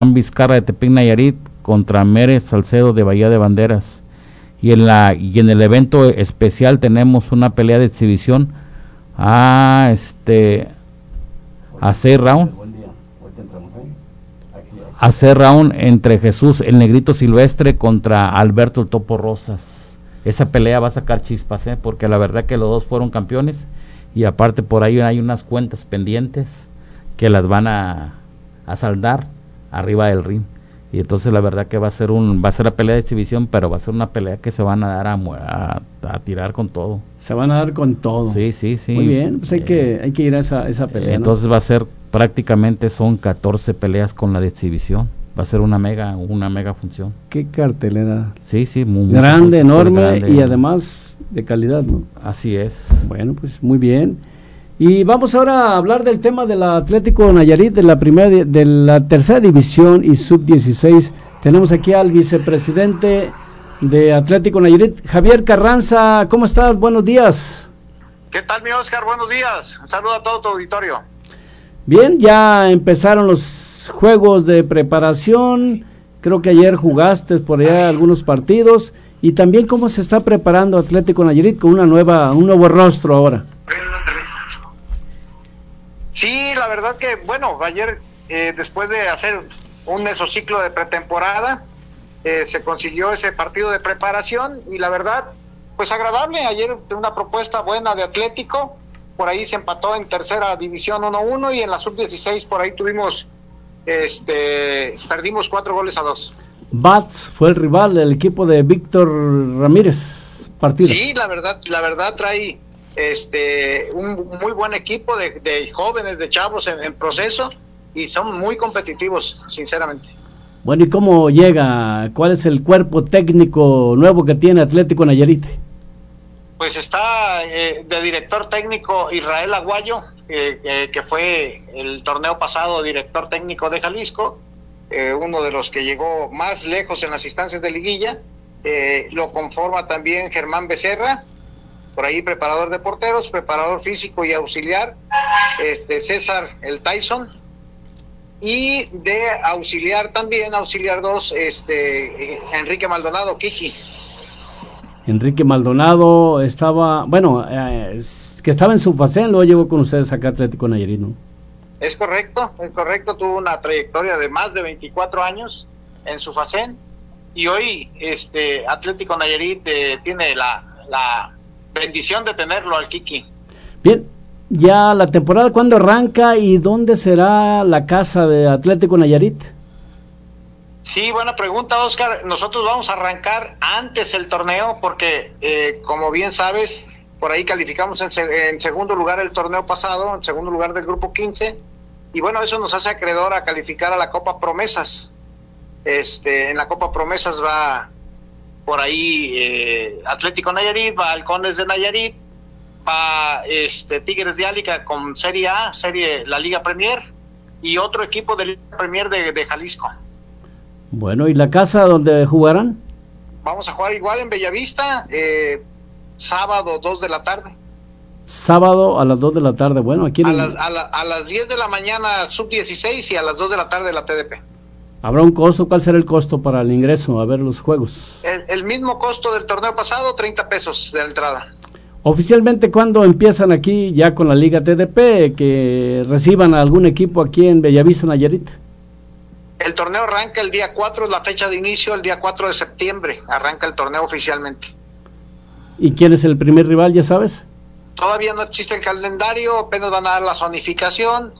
Vizcarra de Tepic Nayarit contra Mere Salcedo de Bahía de Banderas. Y en el evento especial tenemos una pelea de exhibición a 6 rounds. A 6 rounds entre Jesús el Negrito Silvestre contra Alberto el Topo Rosas. Esa pelea va a sacar chispas, porque la verdad que los dos fueron campeones, y aparte por ahí hay unas cuentas pendientes que las van a saldar arriba del ring. Y entonces la verdad que va a ser la pelea de exhibición, pero va a ser una pelea que se van a dar a tirar con todo. Se van a dar con todo. Sí. Muy bien, pues hay que ir a esa pelea. Entonces, ¿no? Va a ser prácticamente son 14 peleas con la de exhibición. Va a ser una mega función. Qué cartelera. Sí, muy grande, enorme, grande, y además de calidad, ¿no? Así es. Bueno, pues muy bien. Y vamos ahora a hablar del tema del Atlético Nayarit, de la tercera división y sub-16. Tenemos aquí al vicepresidente de Atlético Nayarit, Javier Carranza. ¿Cómo estás? Buenos días. ¿Qué tal, mi Oscar? Buenos días. Un saludo a todo tu auditorio. Bien, ya empezaron los juegos de preparación. Creo que ayer jugaste por allá algunos partidos. Y también cómo se está preparando Atlético Nayarit con un nuevo rostro ahora. Sí, la verdad que, bueno, ayer después de hacer un mesociclo de pretemporada, se consiguió ese partido de preparación y la verdad, pues agradable. Ayer una propuesta buena de Atlético, por ahí se empató en tercera división 1-1 y en la sub-16 por ahí perdimos 4-2. Bats fue el rival del equipo de Víctor Ramírez. Partido. Sí, la verdad trae un muy buen equipo de jóvenes, de chavos en proceso, y son muy competitivos, sinceramente. Bueno, ¿y cómo llega? ¿Cuál es el cuerpo técnico nuevo que tiene Atlético Nayarit? Pues está de director técnico Israel Aguayo, que fue el torneo pasado director técnico de Jalisco, uno de los que llegó más lejos en las instancias de liguilla. Lo conforma también Germán Becerra, por ahí preparador de porteros, preparador físico y auxiliar, César el Tyson, y de auxiliar 2, Enrique Maldonado, Kiki. Enrique Maldonado estaba, que estaba en Sufacén, luego llegó con ustedes acá a Atlético Nayarit, ¿no? Es correcto, tuvo una trayectoria de más de 24 años en Sufacén, y hoy Atlético Nayarit tiene la bendición de tenerlo al Kiki. Bien, ya la temporada, ¿cuándo arranca y dónde será la casa de Atlético Nayarit? Sí, buena pregunta, Oscar. Nosotros vamos a arrancar antes el torneo porque, como bien sabes, por ahí calificamos en segundo lugar el torneo pasado, en segundo lugar del grupo 15, y bueno, eso nos hace acreedor a calificar a la Copa Promesas. En la Copa Promesas va por ahí Atlético Nayarit, va Halcones de Nayarit, va Tigres de Álica con Serie A, la Liga Premier, y otro equipo de Liga Premier de Jalisco. Bueno, ¿y la casa donde jugarán? Vamos a jugar igual en Bellavista, sábado 2 de la tarde. Sábado a las 2 de la tarde, bueno, aquí a las 10 de la mañana sub-16 y a las 2 de la tarde la TDP. ¿Habrá un costo? ¿Cuál será el costo para el ingreso a ver los juegos? El mismo costo del torneo pasado, 30 pesos de entrada. Oficialmente, ¿cuándo empiezan aquí ya con la Liga TDP, que reciban a algún equipo aquí en Bellavista, Nayarit? El torneo arranca el día 4, la fecha de inicio, el día 4 de septiembre, arranca el torneo oficialmente. ¿Y quién es el primer rival, ya sabes? Todavía no existe el calendario, apenas van a dar la zonificación.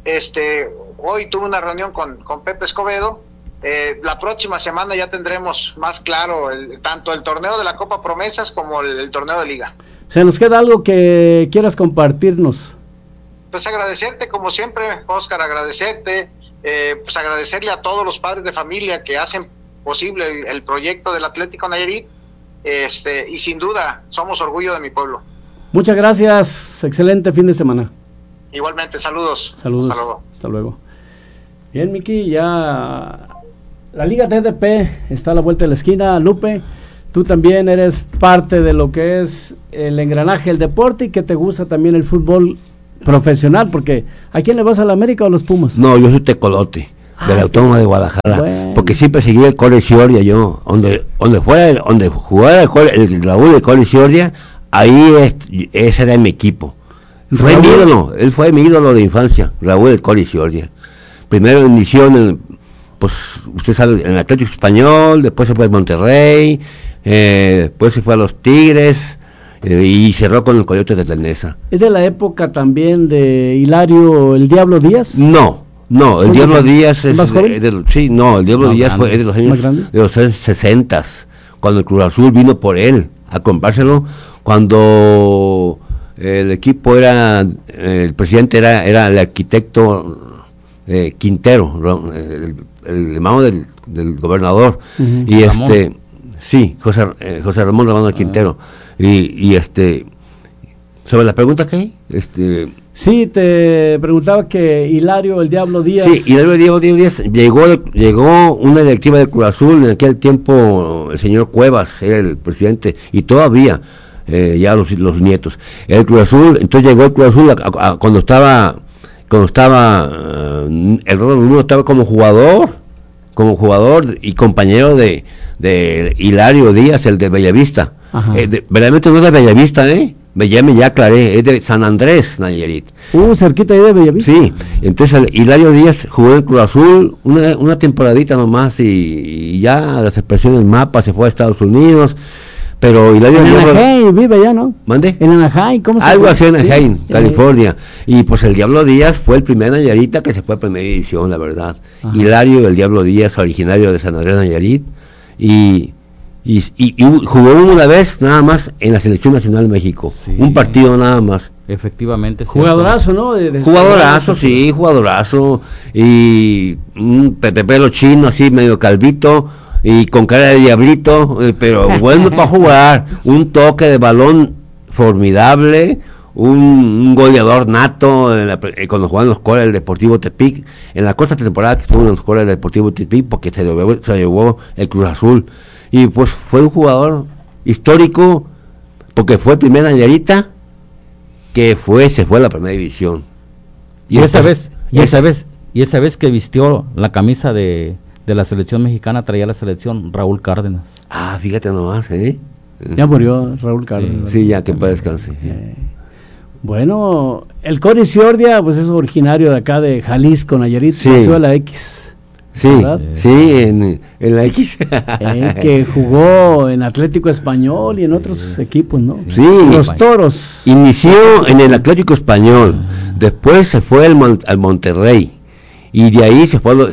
Hoy tuve una reunión con Pepe Escobedo. La próxima semana ya tendremos más claro tanto el torneo de la Copa Promesas como el torneo de Liga. ¿Se nos queda algo que quieras compartirnos? Pues agradecerte, como siempre, Oscar, agradecerte, pues agradecerle a todos los padres de familia que hacen posible el proyecto del Atlético Nayarit, y sin duda somos orgullo de mi pueblo. Muchas gracias, excelente fin de semana. Igualmente, saludos. Saludos. Hasta luego. Bien, Miki, ya la Liga TDP está a la vuelta de la esquina. Lupe, tú también eres parte de lo que es el engranaje del deporte y que te gusta también el fútbol profesional, porque ¿a quién le vas, a la América o a los Pumas? No, yo soy tecolote. del Autónoma de Guadalajara, bueno, porque siempre seguía el Cole Ciordia yo, donde jugara el Raúl del Cole Ciordia, ahí ese era mi equipo. Fue mi ídolo, él fue mi ídolo de infancia, Raúl del Cole Ciordia. Primero inició pues usted sabe, en el Atlético Español, después se fue a Monterrey, después se fue a los Tigres, y cerró con el Coyote de Telnesa. ¿Es de la época también de Hilario el Diablo Díaz? No, el Diablo Díaz es ¿Más joven? El Diablo Díaz es de los años 60, cuando el Cruz Azul vino por él a comprárselo, cuando el equipo el presidente era el arquitecto Quintero, el hermano del gobernador, y Ramón. José Ramón Ramón Quintero, y sobre la pregunta que hay, Sí, te preguntaba que Hilario el Diablo Díaz. Sí, Hilario el Diablo Díaz llegó una directiva del Cruz Azul, en aquel tiempo el señor Cuevas era el presidente, y todavía ya los nietos. El Cruz Azul, entonces llegó el Cruz Azul cuando estaba el Rodo Bruno estaba como jugador y compañero de Hilario Díaz, el de Bellavista. Verdaderamente no es de Bellavista, ya aclaré, es de San Andrés, Nayarit. Cerquita ahí de Bellavista. Sí, entonces Hilario Díaz jugó en el Cruz Azul una temporadita nomás, y ya la separación del mapa, se fue a Estados Unidos, pero Hilario en Díaz Anaheim vive allá, ¿no? ¿Mande? En Anaheim, ¿cómo se llama? Algo así en Anaheim, Sí. California. Y pues el Diablo Díaz fue el primer Nayarita que se fue a primera división, la verdad. Ajá. Hilario, el Diablo Díaz, originario de San Andrés, Nayarit, y jugó una vez nada más en la Selección Nacional de México. Sí. Un partido nada más. Efectivamente. Jugadorazo, ¿no? Jugadorazo, sí, jugadorazo. Y un pelo chino, así medio calvito, y con cara de diablito, pero bueno para jugar. Un toque de balón formidable, un goleador nato cuando jugaban los Coras del Deportivo Tepic, en la corta temporada que estuvo en los Coras del Deportivo Tepic, porque se llevó el Cruz Azul. Y pues fue un jugador histórico, porque fue el primer Nayarita que se fue a la primera división. Y esa vez que vistió la camisa de la selección mexicana, traía la selección Raúl Cárdenas. Ah, fíjate nomás, Ya murió Raúl Cárdenas. Sí, ya que para descanse. Bueno, el Cori Ciordia, pues es originario de acá de Jalisco, Nayarit, nació a la X. Sí, ¿verdad? sí, en la X. Que jugó en Atlético Español y en otros equipos, ¿no? Sí. Los Toros. Inició en el Atlético Español, después se fue al Monterrey, y de ahí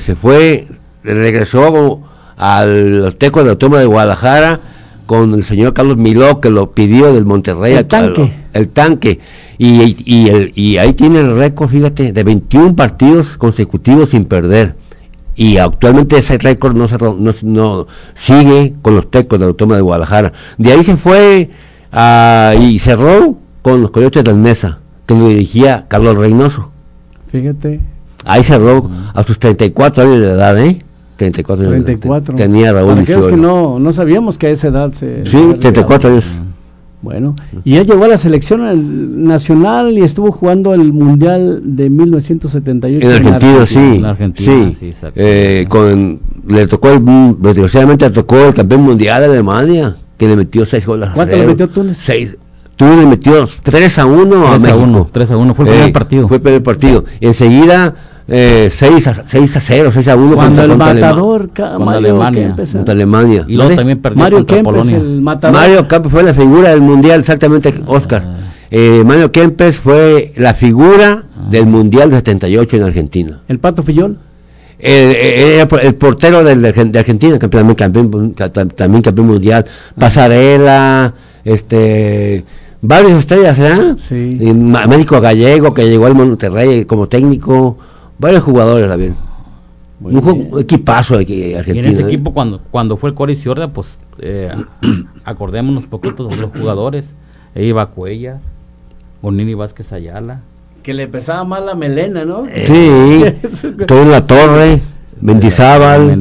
regresó al Tecos del Autónoma de Guadalajara con el señor Carlos Miló, que lo pidió del Monterrey. El tanque. Y ahí tiene el récord, fíjate, de 21 partidos consecutivos sin perder. Y actualmente ese récord no sigue con los Tecos del Autónoma de Guadalajara. De ahí se fue y cerró con los Coyotes del Mesa, que lo dirigía Carlos Reynoso. Fíjate. Ahí cerró a sus 34 años de edad, 34 años. 34. Tenía Raúl. Para aquellos que no sabíamos que a esa edad se... Sí, 34 años. Bueno, y él llegó a la selección nacional y estuvo jugando el Mundial de 1978 en Argentina, sí. En Argentina, sí, exacto. Desgraciadamente le tocó el campeón mundial de Alemania, que le metió 6 goles. ¿Cuánto le metió Túnez? 6. Túnez le metió 3-1 a México. 3-1, fue el primer partido. Fue el primer partido. Enseguida 6-0, 6-1 cuando el matador contra Alemania. Contra Alemania. Y luego también perdió Mario contra Kempes, Polonia. el matador. Mario Kempes fue la figura del mundial, exactamente, Oscar. Mario Kempes fue la figura del mundial de 78 en Argentina. ¿El Pato Fillol? El portero de Argentina, también campeón mundial. Pasarela, varias estrellas, ¿verdad? Sí. Américo Gallego, que llegó al Monterrey como técnico. Varios jugadores también. Un equipazo de Argentina. Y en ese equipo, cuando fue el Cori Ciordia, pues acordémonos poquitos de los jugadores. Iba Cuella, Bonini Vázquez Ayala. Que le pesaba más la melena, ¿no? Sí, todo en la Torre, Mendizábal,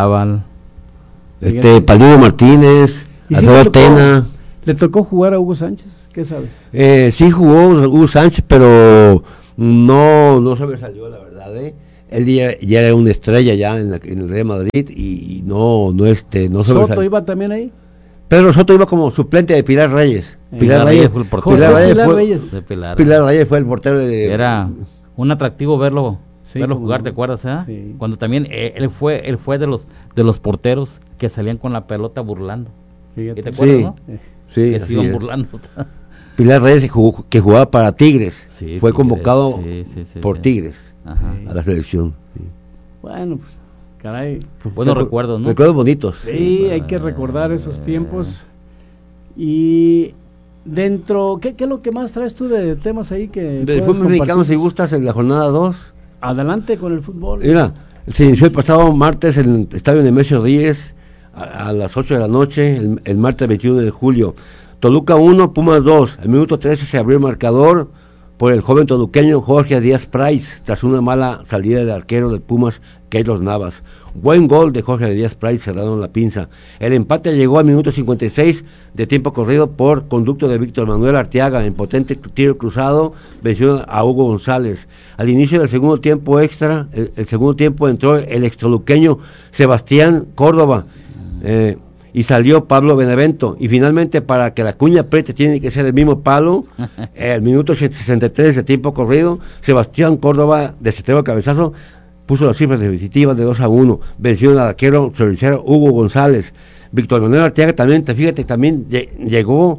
Palino Martínez, Alfredo Tena. ¿Le tocó jugar a Hugo Sánchez? ¿Qué sabes? Sí jugó Hugo Sánchez, pero no sobresalió, la verdad. él ya era una estrella ya en el Real Madrid y no ¿Soto iba también ahí? Pedro Soto iba como suplente de Pilar Reyes. Pilar Reyes fue el portero. Pilar Reyes fue el portero de... Era un atractivo verlo jugar, ¿te acuerdas? Sí. Cuando también él fue de los porteros que salían con la pelota burlando. Fíjate. ¿Te acuerdas, no? Sí, que se iban burlando. Pilar Reyes que jugaba para Tigres. Sí, fue Tigres, convocado por Tigres. Ajá. A la selección. Sí. Bueno, pues, caray. Buenos recuerdos, ¿no? Recuerdos bonitos. Sí, hay que recordar esos tiempos. Y dentro, ¿qué es lo que más traes tú de temas ahí que del fútbol mexicano, si gustas, en la jornada 2? Adelante con el fútbol. Mira, se inició el pasado martes en el estadio Nemesio Díez a las 8 de la noche, el martes 21 de julio. Toluca 1, Pumas 2. Al minuto 13 se abrió el marcador por el joven toluqueño Jorge Díaz Price, tras una mala salida del arquero del Pumas, Keylor Navas. Buen gol de Jorge Díaz Price, cerrado en la pinza. El empate llegó al minuto 56 de tiempo corrido por conducto de Víctor Manuel Arteaga, en potente tiro cruzado, venció a Hugo González. Al inicio del segundo tiempo extra, el segundo tiempo entró el extoluqueño Sebastián Córdoba, y salió Pablo Benevento, y finalmente, para que la cuña apriete tiene que ser el mismo palo. El minuto 63 de tiempo corrido, Sebastián Córdoba, de centro cabezazo, puso las cifras definitivas de 2-1, venció al arquero cervicero Hugo González. Víctor Manuel Arteaga también, también llegó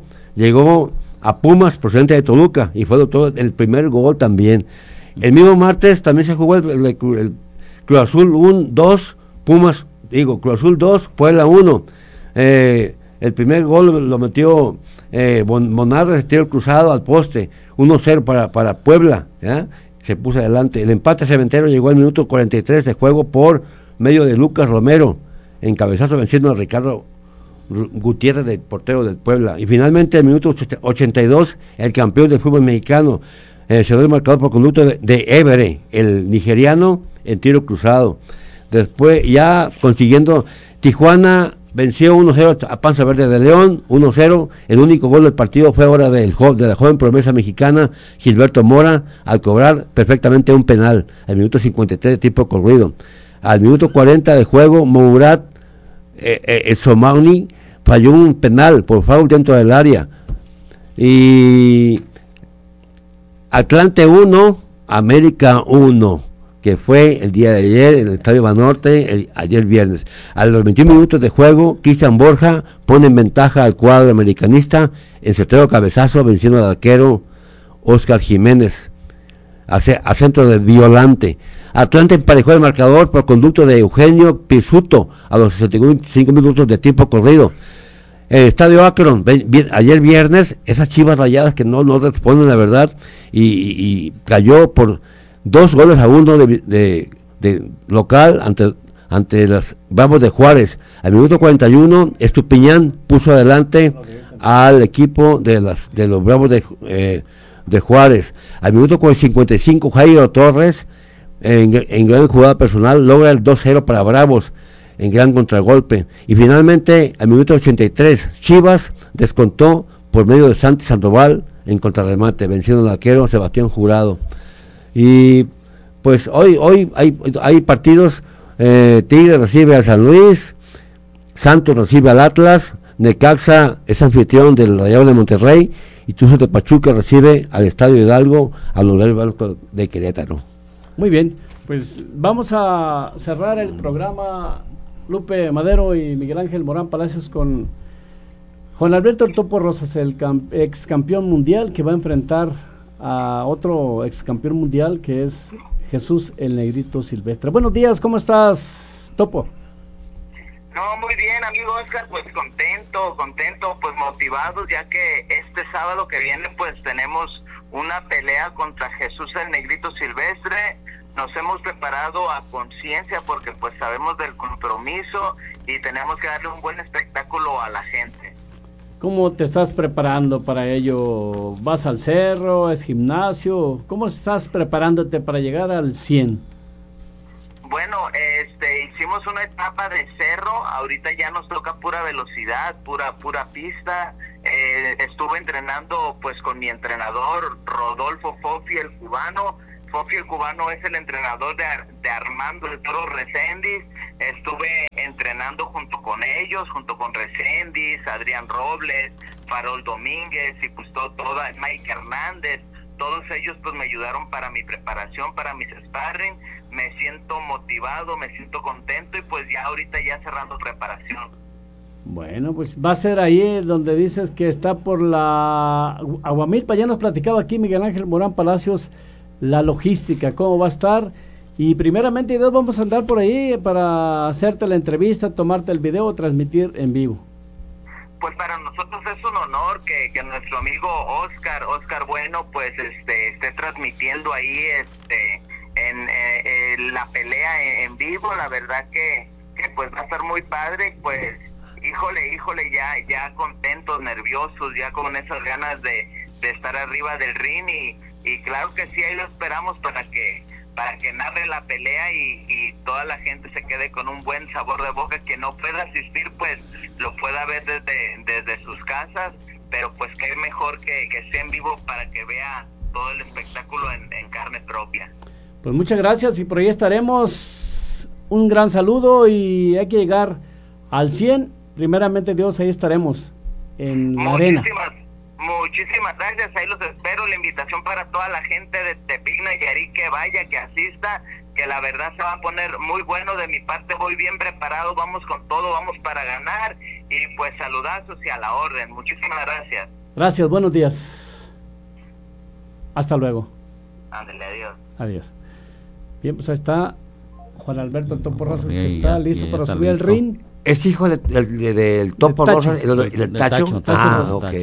a Pumas, procedente de Toluca, y fue el primer gol también. El mismo martes también se jugó el Cruz Azul 2, Pumas, Cruz Azul 2, Puebla 1. El primer gol lo metió Monardes de tiro cruzado al poste, 1-0 para Puebla, ¿ya? Se puso adelante. El empate cementero llegó al minuto 43 de juego por medio de Lucas Romero, en cabezazo, venciendo a Ricardo Gutiérrez, del portero del Puebla. Y finalmente, el minuto 82, el campeón del fútbol mexicano, se dio marcador por conducto de Évere, el nigeriano, en tiro cruzado. Después, ya consiguiendo, Tijuana venció 1-0 a Panza Verde de León, 1-0. El único gol del partido fue ahora de la joven promesa mexicana Gilberto Mora, al cobrar perfectamente un penal al minuto 53 de tiempo corrido. Al minuto 40 de juego, Mourad Somauni falló un penal por foul dentro del área. Y Atlante 1, América 1, que fue el día de ayer en el Estadio Banorte, ayer viernes. A los 21 minutos de juego, Cristian Borja pone en ventaja al cuadro americanista en certero cabezazo, venciendo al arquero Oscar Jiménez a centro de Violante. Atlante emparejó el marcador por conducto de Eugenio Pisuto a los 65 minutos de tiempo corrido. El Estadio Akron, ayer viernes, esas Chivas Rayadas que no responden la verdad, y cayó por 2-1 de local ante las Bravos de Juárez. Al minuto 41, Estupiñán puso adelante al equipo de los Bravos de Juárez. Al minuto 55, Jairo Torres, en gran jugada personal, logra el 2-0 para Bravos, en gran contragolpe. Y finalmente, al minuto 83, Chivas descontó por medio de Santi Sandoval en contrarremate, venciendo al arquero Sebastián Jurado. Y pues hoy hay partidos. Tigres recibe a San Luis, Santos recibe al Atlas, Necaxa es anfitrión del Rayados de Monterrey, y Tuzos de Pachuca recibe al Estadio Hidalgo, a los del Banco de Querétaro. Muy bien, pues vamos a cerrar el programa, Lupe Madero y Miguel Ángel Morán Palacios, con Juan Alberto El Topo Rosas, el ex campeón mundial, que va a enfrentar a otro ex campeón mundial, que es Jesús el Negrito Silvestre. Buenos días, ¿cómo estás, Topo? No, muy bien, amigo Oscar, pues contento, pues motivados, ya que este sábado que viene pues tenemos una pelea contra Jesús el Negrito Silvestre. Nos hemos preparado a conciencia porque pues sabemos del compromiso y tenemos que darle un buen espectáculo a la gente. ¿Cómo te estás preparando para ello? ¿Vas al cerro? ¿Es gimnasio? ¿Cómo estás preparándote para llegar al 100? Bueno, hicimos una etapa de cerro, ahorita ya nos toca pura velocidad, pura pista. Estuve entrenando pues con mi entrenador Rodolfo Fofi, el cubano. Fofi el Cubano es el entrenador de Armando el Toro Reséndiz. Estuve entrenando junto con ellos, junto con Reséndiz, Adrián Robles, Farol Domínguez y pues toda Mike Hernández. Todos ellos pues me ayudaron para mi preparación, para mis sparring. Me siento motivado, me siento contento y pues ya ahorita ya cerrando preparación. Bueno, pues va a ser ahí donde dices que está por la Aguamilpa. Ya nos platicaba aquí Miguel Ángel Morán Palacios la logística, cómo va a estar. Y primeramente Dios, vamos a andar por ahí para hacerte la entrevista, tomarte el video, transmitir en vivo. Pues para nosotros es un honor que nuestro amigo Oscar Bueno pues esté transmitiendo ahí en la pelea en vivo. La verdad que pues va a estar muy padre. Pues híjole, ya contentos, nerviosos, ya con esas ganas de estar arriba del ring y claro que sí, ahí lo esperamos para que narre la pelea y toda la gente se quede con un buen sabor de boca. Que no pueda asistir pues lo pueda ver desde sus casas, pero pues qué mejor que esté en vivo para que vea todo el espectáculo en carne propia. Pues muchas gracias y por ahí estaremos. Un gran saludo y hay que llegar al 100. Primeramente Dios, ahí estaremos en la arena. Muchísimas gracias, ahí los espero. La invitación para toda la gente de Tepic Nayarit que vaya, que asista, que la verdad se va a poner muy bueno. De mi parte voy bien preparado, vamos con todo, vamos para ganar y pues saludazos y a la orden. Muchísimas gracias. Gracias, buenos días. Hasta luego. Ándale, adiós. Adiós. Bien, pues ahí está Juan Alberto Topo Rosas, que está ya listo para está subir listo. al ring. ¿Es hijo del Topo Rosas, el Tacho? Tacho. Ok.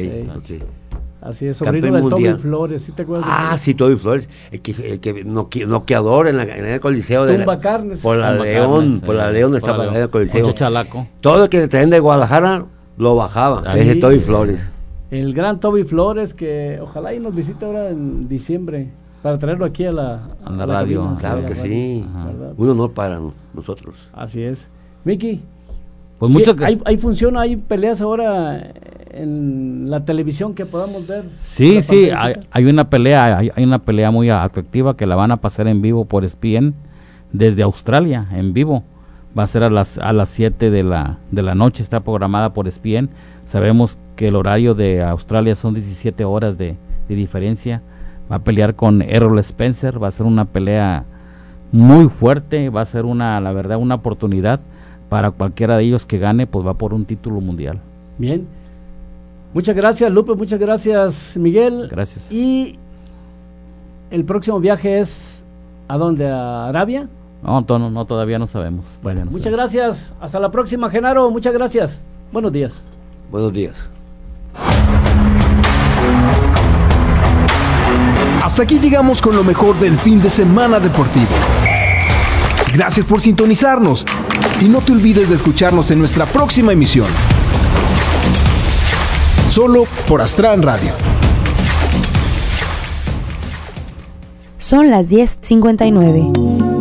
Así es, sobrino Campeón del Toby mundial. Flores, ¿sí te acuerdas? de Sí, Toby Flores, el que noqueador en el Coliseo de Tumba Carnes. por la Tumba León, Carnes, por la sí, León por la estaba en León. el Coliseo. Ocho Chalaco. Todo el que traen de Guadalajara lo bajaba, Ahí, ese Toby Flores. El gran Toby Flores, que ojalá y nos visite ahora en diciembre para traerlo aquí a la radio. cabina, Claro a la que radio, sí, ¿verdad? un honor para nosotros. Así es. Miki, Pues mucho ¿hay función, hay peleas ahora en la televisión que podamos ver? Sí, La pantalla. hay una pelea muy atractiva que la van a pasar en vivo por ESPN desde Australia, en vivo. Va a ser a las 7 de la noche, está programada por ESPN. Sabemos que el horario de Australia son 17 horas de diferencia. Va a pelear con Errol Spencer, va a ser una pelea muy fuerte, va a ser la verdad una oportunidad para cualquiera de ellos que gane, pues va por un título mundial. Bien. Muchas gracias, Lupe, muchas gracias, Miguel. Gracias. Y el próximo viaje es ¿a dónde? ¿A Arabia? No, todavía no sabemos. Bueno, muchas gracias. Hasta la próxima, Genaro. Muchas gracias. Buenos días. Buenos días. Hasta aquí llegamos con lo mejor del fin de semana deportivo. Gracias por sintonizarnos y no te olvides de escucharnos en nuestra próxima emisión. Solo por Astran Radio. Son las 10:59.